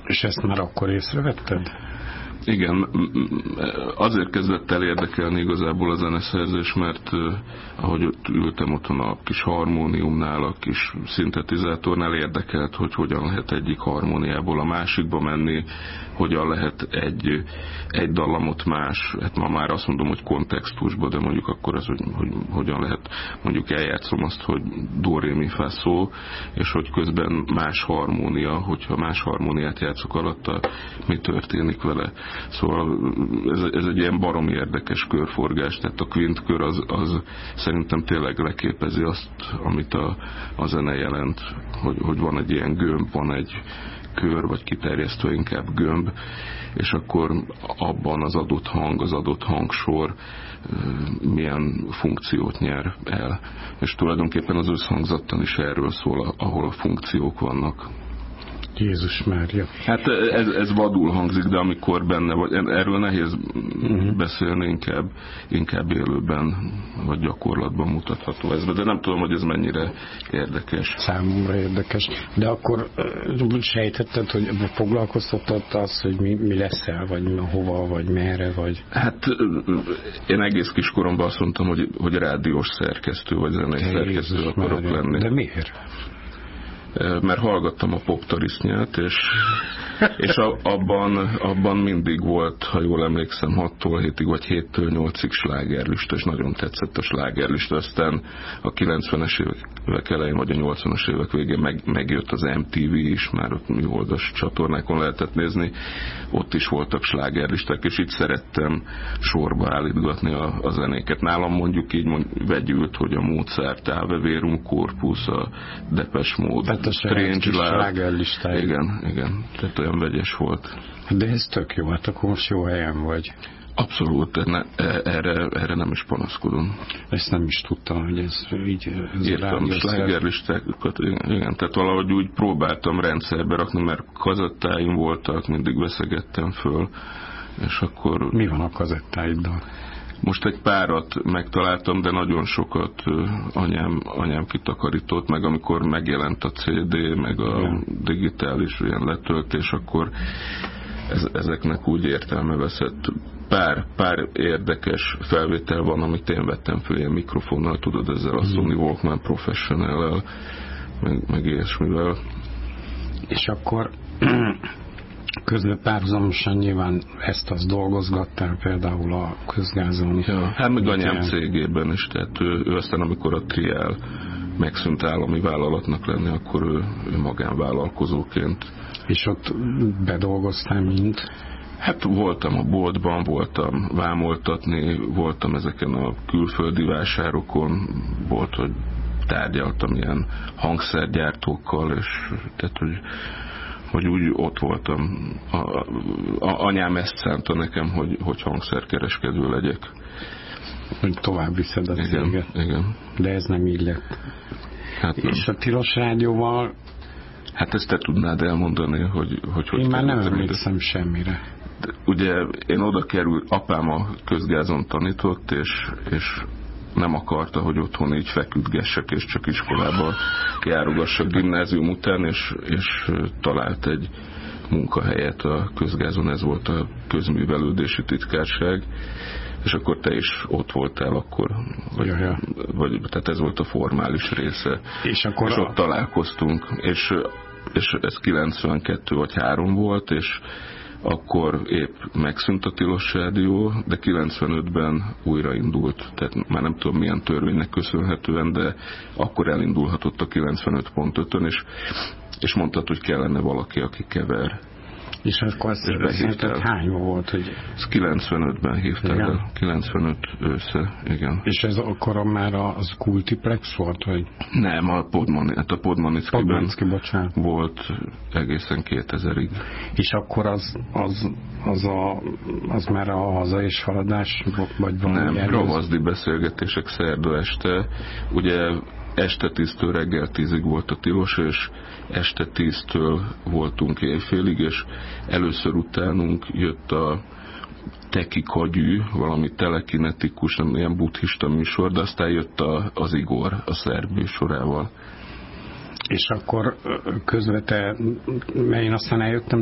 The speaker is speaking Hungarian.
És ezt már akkor észrevetted? Igen, azért kezdett el érdekelni igazából a zeneszerzés, mert ahogy ültem otthon a kis harmóniumnál, a kis szintetizátornál, érdekelt, hogy hogyan lehet egyik harmóniából a másikba menni, hogyan lehet egy dallamot más, hát ma már azt mondom, hogy kontextusba, de mondjuk akkor az, hogy hogyan lehet, mondjuk eljátszom azt, hogy do, ré, mi, fa, szó, és hogy közben más harmónia, hogyha más harmóniát játszok alatta, mi történik vele. Szóval ez egy ilyen baromi érdekes körforgás, tehát a kvintkör az szerintem tényleg leképezi azt, amit a zene jelent, hogy van egy ilyen gömb, van egy kör, vagy kiterjesztő inkább gömb, és akkor abban az adott hangsor milyen funkciót nyer el. És tulajdonképpen az összhangzattan is erről szól, ahol a funkciók vannak. Jézus Mária. Hát ez vadul hangzik, de amikor benne vagy, erről nehéz beszélni, inkább élőben vagy gyakorlatban mutatható ez, de nem tudom, hogy ez mennyire érdekes. Számomra érdekes. De akkor sejtetted, hogy foglalkoztatott az, hogy mi leszel, vagy hova, vagy merre, vagy... Hát én egész kiskoromban azt mondtam, hogy rádiós szerkesztő, vagy zenei szerkesztő akarok lenni. De miért? Mert hallgattam a poptarisznyát, és abban mindig volt, ha jól emlékszem, 6-tól 7-ig, vagy 7-től 8-ig slágerlista, és nagyon tetszett a slágerlista. Aztán a 90-es évek elején, vagy a 80-as évek végén megjött az MTV is, már ott műholdas csatornákon lehetett nézni, ott is voltak slágerlisták, és így szerettem sorba állítgatni a zenéket. Nálam mondjuk így vegyült, hogy a Mozart, Ave Verum Corpus, a Depeche Mode, Strange Love. Igen. Tehát olyan vegyes volt. De ez tök jó, hát akkor most jó helyen vagy. Abszolút, erre nem is panaszkodom. Ezt nem is tudtam, hogy ez így... Írtam slágerlistákat, igen, tehát valahogy úgy próbáltam rendszerbe rakni, mert kazettáim voltak, mindig veszegettem föl, és akkor... Mi van a kazettáiddal? Most egy párat megtaláltam, de nagyon sokat anyám kitakarított, meg amikor megjelent a CD, meg a digitális ilyen letöltés, akkor ezeknek úgy értelme veszett. Pár érdekes felvétel van, amit én vettem föl ilyen mikrofonnal, tudod, ezzel a Sony Walkman Professional-el, meg ilyesmivel. És akkor... közben párhuzamosan nyilván ezt dolgozgattál például a közgázon. Ja, hát meg anyám cégében is, tehát ő aztán amikor a Triál megszűnt állami vállalatnak lenni, akkor ő magánvállalkozóként. És ott bedolgoztál mind? Hát voltam a boltban, voltam vámoltatni, voltam ezeken a külföldi vásárokon, volt, hogy tárgyaltam ilyen hangszergyártókkal, és tehát, hogy úgy ott voltam. Anyám ezt szánta nekem, hogy hangszerkereskedő legyek. Hogy tovább viszed a céget. Igen. De ez nem így lett. Hát és a Tilos Rádióval... Hát ezt te tudnád elmondani, hogy én már nem emlékszem semmire. De ugye én oda került, apám a közgázon tanított, és nem akarta, hogy otthon így feküdgessek, és csak iskolába járogassak gimnázium után, és talált egy munkahelyet a közgázon, ez volt a közművelődési titkárság, és akkor te is ott voltál akkor, vagy tehát ez volt a formális része. És ott találkoztunk, és ez 92 vagy 3 volt, és akkor épp megszűnt a Tilos Rádió, de 95-ben újraindult. Tehát már nem tudom milyen törvénynek köszönhetően, de akkor elindulhatott a 95.5-ön, és mondtad, hogy kellene valaki, aki kever. És akkor szerinted hány volt? Hogy... Ez 95-ben hívtál el. 95 ősze, igen. És ez akkor már az Kultiplex volt? Vagy? Nem, a Podmanickiben volt egészen 2000-ig. És akkor az már a haza és haladás? Vagy nem, ravaszdi beszélgetések szerda este. Ugye este 10-től reggel 10-ig volt a tilos, és este 10-től voltunk éjfélig, és először utánunk jött a Teki Kagyű, valami telekinetikus, nem ilyen buddhista műsor, de aztán jött az Igor a szerb műsorával. És akkor közben én aztán eljöttem,